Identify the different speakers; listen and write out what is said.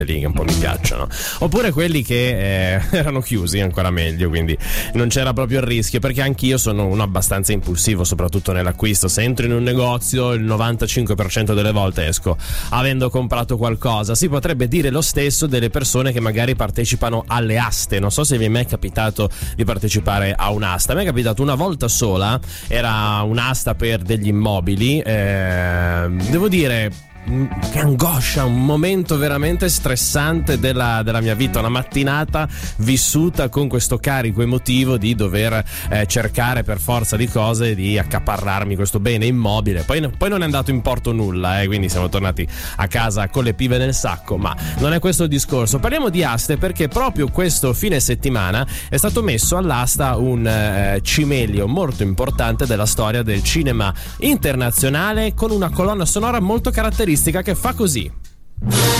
Speaker 1: lì che un po' mi piacciono, oppure quelli che erano chiusi, ancora meglio, quindi non c'era proprio il rischio, perché anch'io sono uno abbastanza impulsivo, soprattutto nell'acquisto. Se entro in un negozio il 95% delle volte esco avendo comprato qualcosa. Si potrebbe dire lo stesso delle persone che magari partecipano alle aste. Non so se vi è mai capitato di partecipare a un'asta. A me è capitato una volta sola, era un'asta per degli immobili, devo dire che angoscia, un momento veramente stressante della mia vita, una mattinata vissuta con questo carico emotivo di dover cercare per forza di cose di accaparrarmi questo bene immobile. Poi non è andato in porto nulla, quindi siamo tornati a casa con le pive nel sacco, ma non è questo il discorso. Parliamo di aste perché proprio questo fine settimana è stato messo all'asta un cimelio molto importante della storia del cinema internazionale, con una colonna sonora molto caratteristica che fa così.